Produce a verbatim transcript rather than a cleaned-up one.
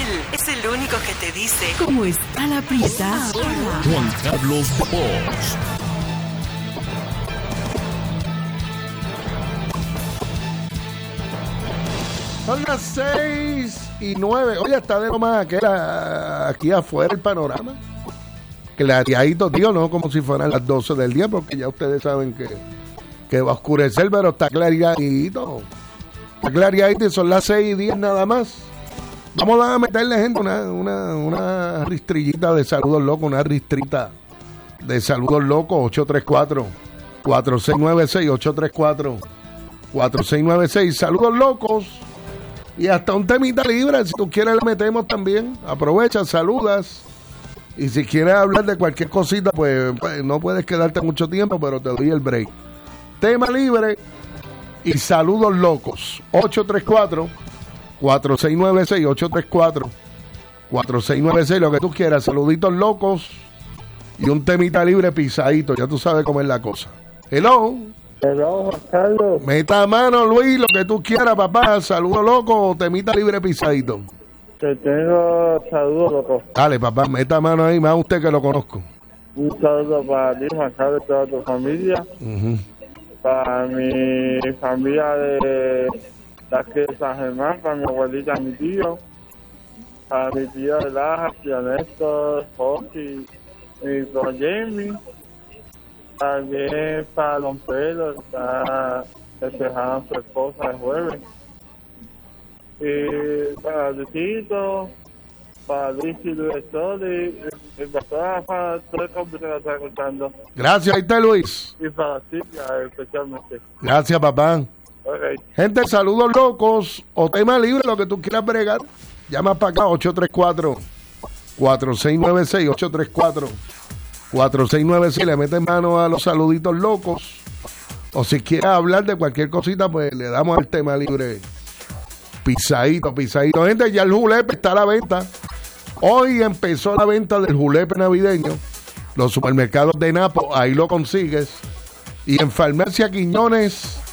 es el único que te dice cómo está la prisa. Ahora. Juan Carlos Bosch. Son las seis y nueve. Oye, está de lo más aquella, aquí afuera el panorama. Clareadito, tío, no como si fueran las doce del día, porque ya ustedes saben que, que va a oscurecer, pero está clareadito. Está clareadito y son las seis y diez nada más. Vamos a meterle, gente, una, una, una ristrillita de saludos locos, una ristrita de saludos locos. Ocho tres cuatro, cuatro seis nueve seis, ocho tres cuatro, cuatro seis nueve seis. Saludos locos. Y hasta un temita libre, si tú quieres le metemos también. Aprovecha, saludas. Y si quieres hablar de cualquier cosita, pues, pues no puedes quedarte mucho tiempo, pero te doy el break. Tema libre y saludos locos. ocho tres cuatro, cuatro seis nueve seis, ocho tres cuatro, cuatro seis nueve seis, lo que tú quieras. Saluditos locos y un temita libre pisadito. Ya tú sabes cómo es la cosa. Hello. Hello, Juan Carlos. Meta mano, Luis, lo que tú quieras, papá. Saludos loco o temita libre pisadito. Te tengo saludos, loco. Dale, papá, meta mano ahí, más usted que lo conozco. Un saludo para ti, Juan Carlos, toda tu familia. Uh-huh. Para mi familia de la que de San Germán, para mi abuelita, mi tío. Para mi tío de Laja, tío Néstor, Foxy, mi tío Jamie. También para Don Pedro, está festejando su esposa el jueves. Y para Luisito, para Luis y Luis Soli, y para todo el completo que está escuchando. Gracias, ahí está Luis. Y para Silvia, especialmente. Gracias, papá. Okay. Gente, saludos locos o tema libre, lo que tú quieras bregar. Llama para acá, ocho tres cuatro, cuatro seis nueve seis, ocho tres cuatro, cuatro seis nueve seis. Le meten mano a los saluditos locos. O si quieres hablar de cualquier cosita, pues le damos al tema libre. Pisadito, pisadito. Gente, ya el julepe está a la venta. Hoy empezó la venta del julepe navideño. Los supermercados de Napo, ahí lo consigues. Y en Farmacia Quiñones,